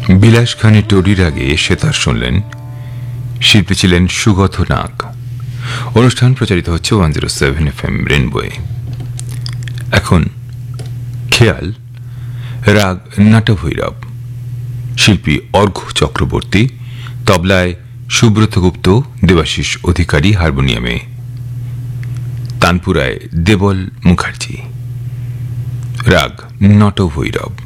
বিলাস খানের টোরির আগে সেতার শুনলেন। শিল্পী ছিলেন সুগত নাগ। অনুষ্ঠান প্রচারিত হচ্ছে 107 FM রেনবোয়ে। এখন খেয়াল, রাগ নাটভৈরব। শিল্পী অর্ঘ্য চক্রবর্তী, তবলায় সুব্রত গুপ্ত, দেবাশিস অধিকারী হারমোনিয়ামে, তানপুরায় দেবল মুখার্জি। রাগ নটভৈরব।